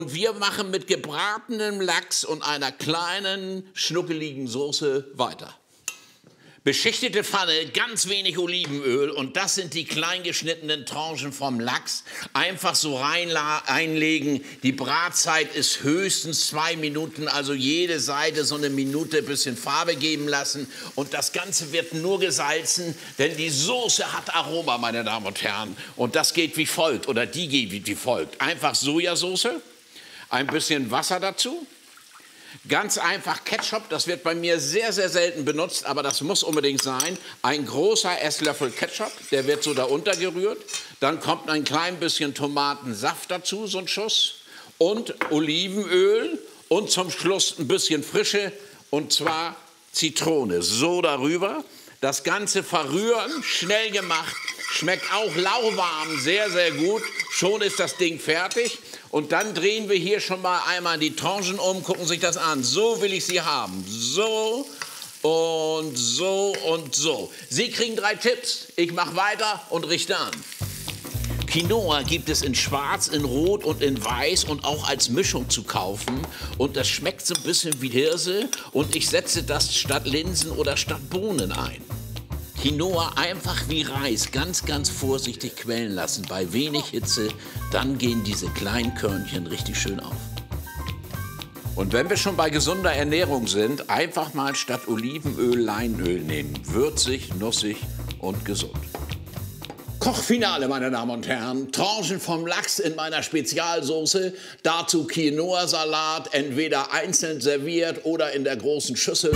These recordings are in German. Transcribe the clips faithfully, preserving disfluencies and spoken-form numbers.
Wir machen mit gebratenem Lachs und einer kleinen, schnuckeligen Soße weiter. Beschichtete Pfanne, ganz wenig Olivenöl und das sind die klein geschnittenen Tranchen vom Lachs. Einfach so reinlegen. Die Bratzeit ist höchstens zwei Minuten, also jede Seite so eine Minute ein bisschen Farbe geben lassen. Und das Ganze wird nur gesalzen, denn die Soße hat Aroma, meine Damen und Herren. Und das geht wie folgt, oder die geht wie folgt. Einfach Sojasauce, ein bisschen Wasser dazu. Ganz einfach Ketchup, das wird bei mir sehr, sehr selten benutzt, aber das muss unbedingt sein. Ein großer Esslöffel Ketchup, der wird so da untergerührt. Dann kommt ein klein bisschen Tomatensaft dazu, so ein Schuss. Und Olivenöl und zum Schluss ein bisschen Frische, und zwar Zitrone. So darüber. Das Ganze verrühren, schnell gemacht. Schmeckt auch lauwarm, sehr, sehr gut. Schon ist das Ding fertig. Und dann drehen wir hier schon mal einmal die Tranchen um, gucken sich das an. So will ich sie haben. So und so und so. Sie kriegen drei Tipps. Ich mache weiter und richte an. Quinoa gibt es in Schwarz, in Rot und in Weiß und auch als Mischung zu kaufen. Und das schmeckt so ein bisschen wie Hirse. Und ich setze das statt Linsen oder statt Bohnen ein. Quinoa einfach wie Reis, ganz, ganz vorsichtig quellen lassen, bei wenig Hitze, dann gehen diese kleinen Körnchen richtig schön auf. Und wenn wir schon bei gesunder Ernährung sind, einfach mal statt Olivenöl Leinöl nehmen. Würzig, nussig und gesund. Kochfinale, meine Damen und Herren. Tranchen vom Lachs in meiner Spezialsoße, dazu Quinoa-Salat, entweder einzeln serviert oder in der großen Schüssel.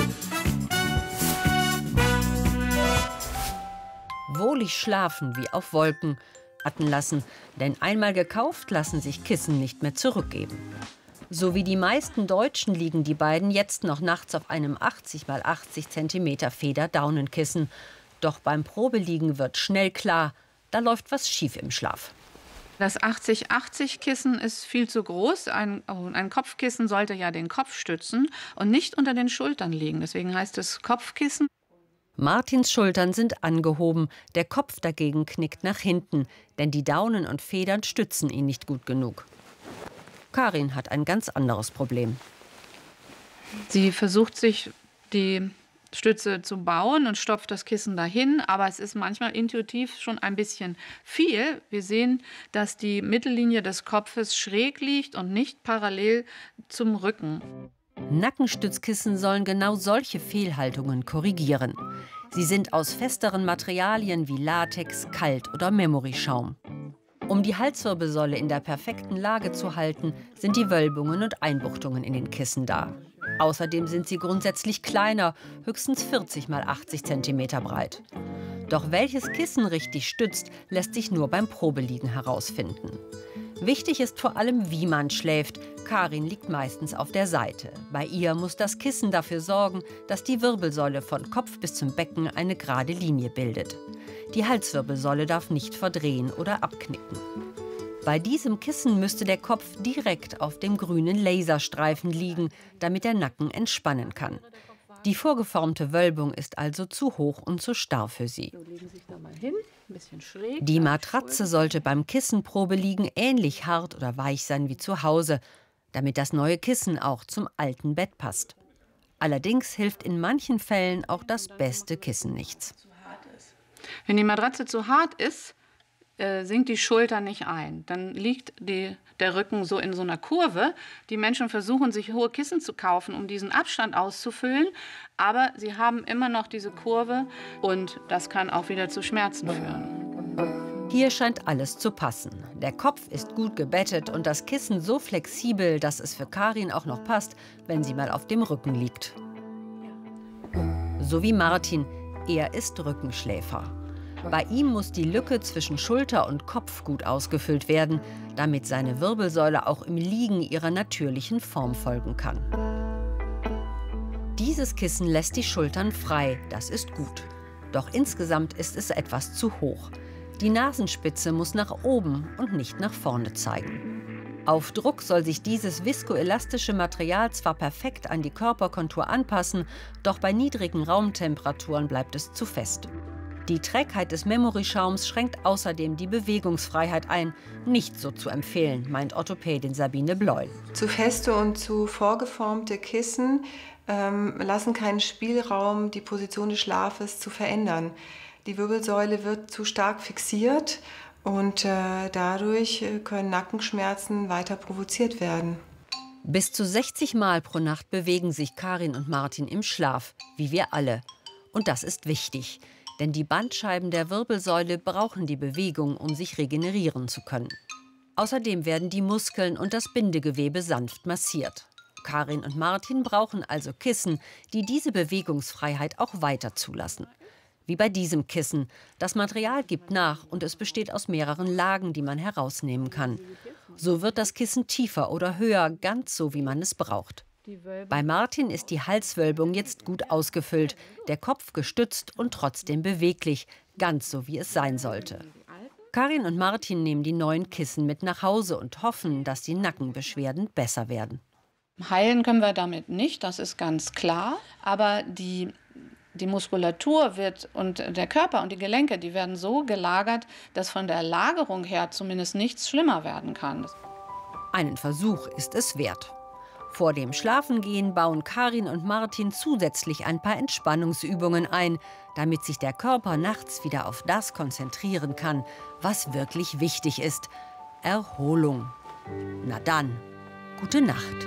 Wohlig schlafen wie auf Wolken warten lassen, denn einmal gekauft lassen sich Kissen nicht mehr zurückgeben. So wie die meisten Deutschen liegen die beiden jetzt noch nachts auf einem achtzig mal achtzig Zentimeter Feder-Daunenkissen. Doch beim Probeliegen wird schnell klar, da läuft was schief im Schlaf. Das achtzig achtzig Kissen ist viel zu groß. Ein, ein Kopfkissen sollte ja den Kopf stützen und nicht unter den Schultern liegen. Deswegen heißt es Kopfkissen. Martins Schultern sind angehoben, der Kopf dagegen knickt nach hinten, denn die Daunen und Federn stützen ihn nicht gut genug. Karin hat ein ganz anderes Problem. Sie versucht sich die Stütze zu bauen und stopft das Kissen dahin, aber es ist manchmal intuitiv schon ein bisschen viel. Wir sehen, dass die Mittellinie des Kopfes schräg liegt und nicht parallel zum Rücken. Nackenstützkissen sollen genau solche Fehlhaltungen korrigieren. Sie sind aus festeren Materialien wie Latex, Kalt- oder Memory-Schaum. Um die Halswirbelsäule in der perfekten Lage zu halten, sind die Wölbungen und Einbuchtungen in den Kissen da. Außerdem sind sie grundsätzlich kleiner, höchstens vierzig mal achtzig Zentimeter breit. Doch welches Kissen richtig stützt, lässt sich nur beim Probeliegen herausfinden. Wichtig ist vor allem, wie man schläft. Karin liegt meistens auf der Seite. Bei ihr muss das Kissen dafür sorgen, dass die Wirbelsäule von Kopf bis zum Becken eine gerade Linie bildet. Die Halswirbelsäule darf nicht verdrehen oder abknicken. Bei diesem Kissen müsste der Kopf direkt auf dem grünen Laserstreifen liegen, damit der Nacken entspannen kann. Die vorgeformte Wölbung ist also zu hoch und zu starr für sie. Die Matratze sollte beim Kissenprobeliegen ähnlich hart oder weich sein wie zu Hause, damit das neue Kissen auch zum alten Bett passt. Allerdings hilft in manchen Fällen auch das beste Kissen nichts. Wenn die Matratze zu hart ist, äh, sinkt die Schulter nicht ein. Dann liegt die, der Rücken so in so einer Kurve. Die Menschen versuchen, sich hohe Kissen zu kaufen, um diesen Abstand auszufüllen. Aber sie haben immer noch diese Kurve und das kann auch wieder zu Schmerzen führen. Hier scheint alles zu passen. Der Kopf ist gut gebettet und das Kissen so flexibel, dass es für Karin auch noch passt, wenn sie mal auf dem Rücken liegt. So wie Martin, er ist Rückenschläfer. Bei ihm muss die Lücke zwischen Schulter und Kopf gut ausgefüllt werden, damit seine Wirbelsäule auch im Liegen ihrer natürlichen Form folgen kann. Dieses Kissen lässt die Schultern frei, das ist gut. Doch insgesamt ist es etwas zu hoch. Die Nasenspitze muss nach oben und nicht nach vorne zeigen. Auf Druck soll sich dieses viskoelastische Material zwar perfekt an die Körperkontur anpassen, doch bei niedrigen Raumtemperaturen bleibt es zu fest. Die Trägheit des Memory-Schaums schränkt außerdem die Bewegungsfreiheit ein. Nicht so zu empfehlen, meint Orthopädin Sabine Bleuel. Zu feste und zu vorgeformte Kissen ähm, lassen keinen Spielraum, die Position des Schlafes zu verändern. Die Wirbelsäule wird zu stark fixiert und äh, dadurch können Nackenschmerzen weiter provoziert werden. Bis zu sechzig Mal pro Nacht bewegen sich Karin und Martin im Schlaf, wie wir alle. Und das ist wichtig, denn die Bandscheiben der Wirbelsäule brauchen die Bewegung, um sich regenerieren zu können. Außerdem werden die Muskeln und das Bindegewebe sanft massiert. Karin und Martin brauchen also Kissen, die diese Bewegungsfreiheit auch weiter zulassen. Wie bei diesem Kissen. Das Material gibt nach und es besteht aus mehreren Lagen, die man herausnehmen kann. So wird das Kissen tiefer oder höher, ganz so, wie man es braucht. Bei Martin ist die Halswölbung jetzt gut ausgefüllt, der Kopf gestützt und trotzdem beweglich, ganz so, wie es sein sollte. Karin und Martin nehmen die neuen Kissen mit nach Hause und hoffen, dass die Nackenbeschwerden besser werden. Heilen können wir damit nicht, das ist ganz klar. Aber die, die Muskulatur wird und der Körper und die Gelenke, die werden so gelagert, dass von der Lagerung her zumindest nichts schlimmer werden kann. Einen Versuch ist es wert. Vor dem Schlafengehen bauen Karin und Martin zusätzlich ein paar Entspannungsübungen ein, damit sich der Körper nachts wieder auf das konzentrieren kann, was wirklich wichtig ist: Erholung. Na dann, gute Nacht.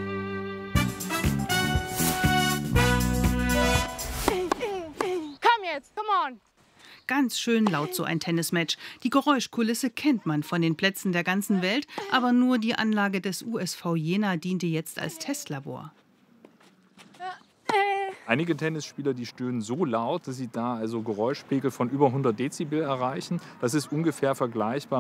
Komm jetzt, come on! Ganz schön laut so ein Tennismatch. Die Geräuschkulisse kennt man von den Plätzen der ganzen Welt, aber nur die Anlage des U S V Jena diente jetzt als Testlabor. Einige Tennisspieler, die stöhnen so laut, dass sie da also Geräuschpegel von über hundert Dezibel erreichen. Das ist ungefähr vergleichbar